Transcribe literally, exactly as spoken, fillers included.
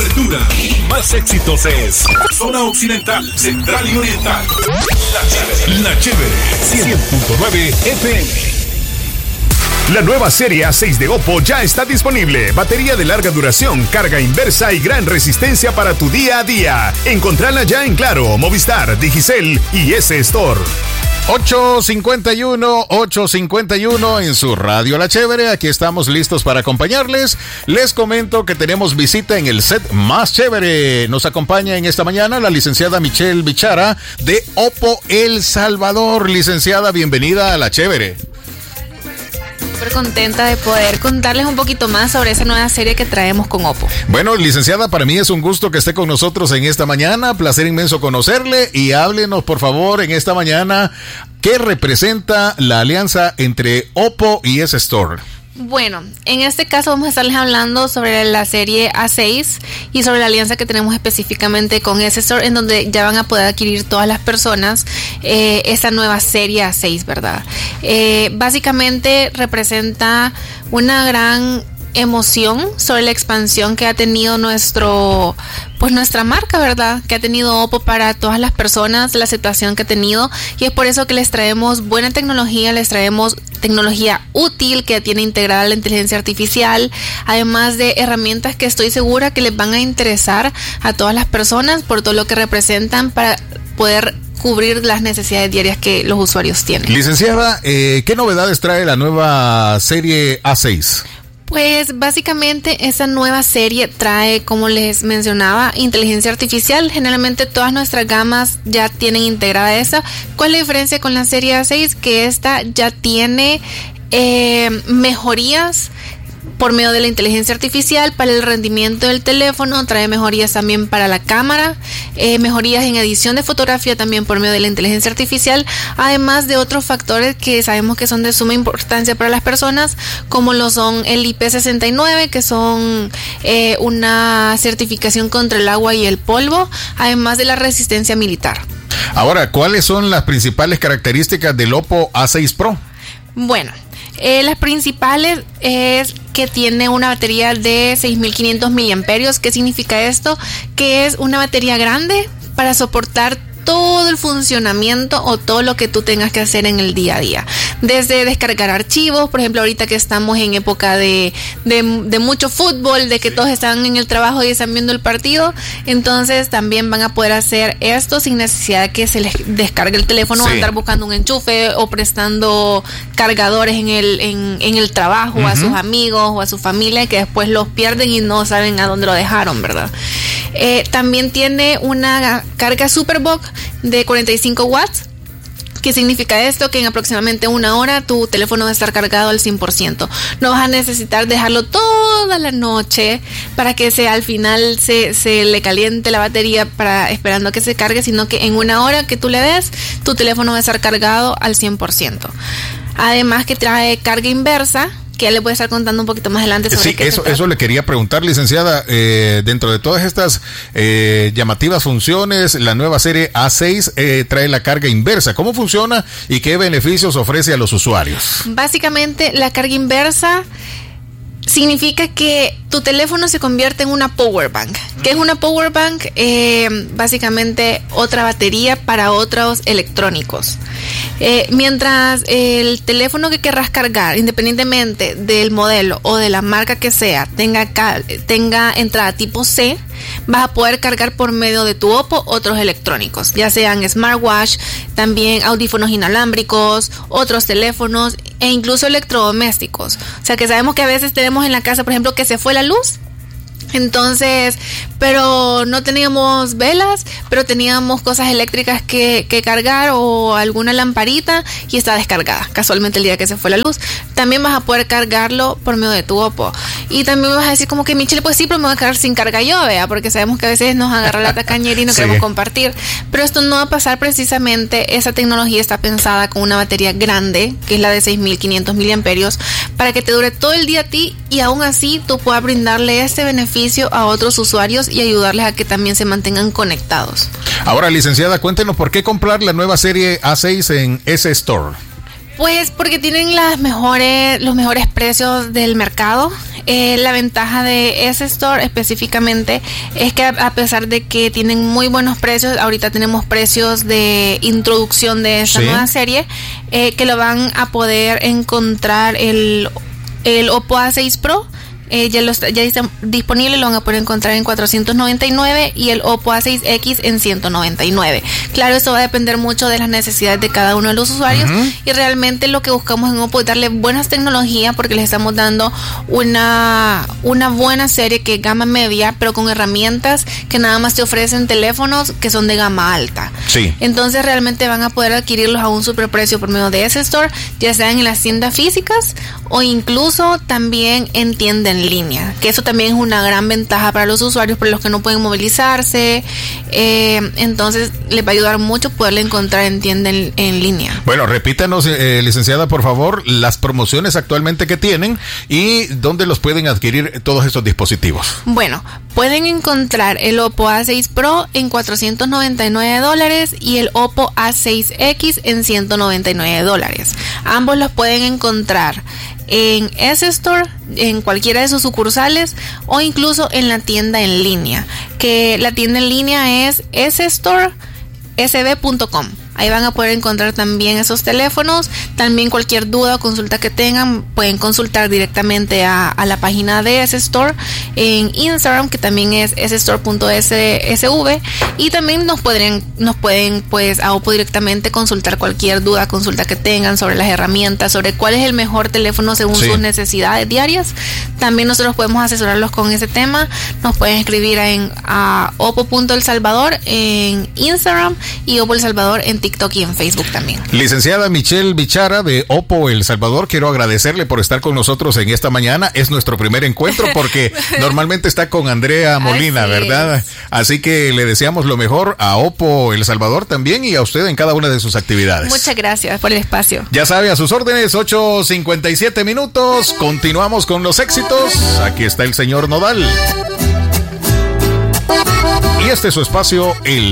cobertura y más éxitos es Zona Occidental, Central y Oriental. La Chévere. La Chévere. cien punto nueve F M. La nueva serie A seis de Oppo ya está disponible. Batería de larga duración, carga inversa y gran resistencia para tu día a día. Encontrala ya en Claro, Movistar, Digicel y S Store. ocho cincuenta y uno, ocho cincuenta y uno en su radio La Chévere. Aquí estamos listos para acompañarles. Les comento que tenemos visita en el set más chévere. Nos acompaña en esta mañana la licenciada Michelle Bichara de Oppo El Salvador. Licenciada, bienvenida a La Chévere. Súper contenta de poder contarles un poquito más sobre esa nueva serie que traemos con Oppo. Bueno, licenciada, para mí es un gusto que esté con nosotros en esta mañana. Placer inmenso conocerle y háblenos, por favor, en esta mañana, ¿qué representa la alianza entre Oppo y S Store? Bueno, en este caso vamos a estarles hablando sobre la serie A seis y sobre la alianza que tenemos específicamente con S Store, en donde ya van a poder adquirir todas las personas eh, esta nueva serie A seis, ¿verdad? Eh, básicamente representa una gran emoción sobre la expansión que ha tenido nuestro pues nuestra marca, ¿verdad? Que ha tenido Oppo para todas las personas, la aceptación que ha tenido, y es por eso que les traemos buena tecnología, les traemos tecnología útil que tiene integrada la inteligencia artificial, además de herramientas que estoy segura que les van a interesar a todas las personas por todo lo que representan para poder cubrir las necesidades diarias que los usuarios tienen. Licenciada, eh, ¿qué novedades trae la nueva serie A seis? Pues básicamente esa nueva serie trae, como les mencionaba, inteligencia artificial. Generalmente todas nuestras gamas ya tienen integrada esa. ¿Cuál es la diferencia con la serie A seis? Que esta ya tiene eh, mejorías por medio de la inteligencia artificial para el rendimiento del teléfono, trae mejorías también para la cámara, eh, mejorías en edición de fotografía también por medio de la inteligencia artificial, además de otros factores que sabemos que son de suma importancia para las personas, como lo son el I P sesenta y nueve, que son eh, una certificación contra el agua y el polvo, además de la resistencia militar. Ahora, ¿cuáles son las principales características del Oppo A seis Pro? Bueno, Eh, las principales es que tiene una batería de seis mil quinientos miliamperios. ¿Qué significa esto? Que es una batería grande para soportar todo el funcionamiento o todo lo que tú tengas que hacer en el día a día. Desde descargar archivos, por ejemplo, ahorita que estamos en época de, de, de mucho fútbol, de que todos están en el trabajo y están viendo el partido, entonces también van a poder hacer esto sin necesidad de que se les descargue el teléfono, sí, o andar buscando un enchufe o prestando cargadores en el, en, en el trabajo, uh-huh, a sus amigos o a su familia, que después los pierden y no saben a dónde lo dejaron, ¿verdad? Eh, también tiene una carga Superbox de cuarenta y cinco watts. ¿Qué significa esto? Que en aproximadamente una hora tu teléfono va a estar cargado al cien por ciento. No vas a necesitar dejarlo toda la noche para que se, al final se, se le caliente la batería para esperando a que se cargue, sino que en una hora que tú le des, tu teléfono va a estar cargado al cien por ciento. Además que trae carga inversa, que ya les voy a estar contando un poquito más adelante sobre sí, qué eso, eso le quería preguntar, licenciada. Eh, dentro de todas estas eh, llamativas funciones, la nueva serie A seis eh, trae la carga inversa. ¿Cómo funciona y qué beneficios ofrece a los usuarios? Básicamente, la carga inversa significa que tu teléfono se convierte en una power bank. ¿Qué es una power bank? Eh, básicamente otra batería para otros electrónicos. Eh, mientras el teléfono que querrás cargar, independientemente del modelo o de la marca que sea, tenga, tenga entrada tipo C, vas a poder cargar por medio de tu Oppo otros electrónicos, ya sean smartwatch, también audífonos inalámbricos, otros teléfonos e incluso electrodomésticos. O sea que sabemos que a veces tenemos en la casa, por ejemplo, que se fue la luz. Entonces, pero no teníamos velas, pero teníamos cosas eléctricas que, que cargar o alguna lamparita y está descargada, casualmente el día que se fue la luz. También vas a poder cargarlo por medio de tu Oppo. Y también vas a decir como que, Michelle, pues sí, pero me voy a quedar sin carga yo, ¿vea? Porque sabemos que a veces nos agarra la tacañera y no sí. queremos compartir. Pero esto no va a pasar precisamente, esa tecnología está pensada con una batería grande, que es la de seis mil quinientos miliamperios, para que te dure todo el día a ti y aún así tú puedas brindarle este beneficio a otros usuarios y ayudarles a que también se mantengan conectados. Ahora, licenciada, cuéntenos por qué comprar la nueva serie A seis en S Store. Pues porque tienen las mejores, los mejores precios del mercado. Eh, la ventaja de S Store específicamente es que a pesar de que tienen muy buenos precios, ahorita tenemos precios de introducción de esta ¿Sí? nueva serie, eh, que lo van a poder encontrar el, el Oppo A seis Pro. Eh, ya, lo está, ya está disponible, lo van a poder encontrar en cuatrocientos noventa y nueve y el Oppo A seis X en ciento noventa y nueve. Claro, esto va a depender mucho de las necesidades de cada uno de los usuarios, uh-huh. y realmente lo que buscamos en Oppo es darle buenas tecnologías porque les estamos dando una, una buena serie que es gama media, pero con herramientas que nada más te ofrecen teléfonos que son de gama alta. Sí. Entonces realmente van a poder adquirirlos a un superprecio por medio de S Store, ya sean en las tiendas físicas o incluso también en tiendas en línea, que eso también es una gran ventaja para los usuarios, para los que no pueden movilizarse. Eh, entonces les va a ayudar mucho poderle encontrar en tienda en, en línea. Bueno, repítanos, eh, licenciada, por favor, las promociones actualmente que tienen y dónde los pueden adquirir todos estos dispositivos. Bueno, pueden encontrar el Oppo A seis Pro en cuatrocientos noventa y nueve dólares y el Oppo A seis X en ciento noventa y nueve dólares. Ambos los pueden encontrar en S Store, en cualquiera de sus sucursales o incluso en la tienda en línea, que la tienda en línea es s store s b punto com. Ahí van a poder encontrar también esos teléfonos. También cualquier duda o consulta que tengan pueden consultar directamente a, a la página de S Store en Instagram, que también es s store punto s v, y también nos pueden nos pueden pues a Oppo directamente consultar cualquier duda, consulta que tengan sobre las herramientas, sobre cuál es el mejor teléfono según sí. sus necesidades diarias. También nosotros podemos asesorarlos con ese tema. Nos pueden escribir en a oppo punto el salvador en Instagram y Oppo El Salvador en TikTok y en Facebook también. Licenciada Michelle Bichara de Oppo El Salvador, quiero agradecerle por estar con nosotros en esta mañana. Es nuestro primer encuentro porque normalmente está con Andrea Molina, así ¿verdad? Es. Así que le deseamos lo mejor a Oppo El Salvador también y a usted en cada una de sus actividades. Muchas gracias por el espacio. Ya sabe, a sus órdenes, ocho cincuenta y siete minutos. Continuamos con los éxitos. Aquí está el señor Nodal. Y este es su espacio, el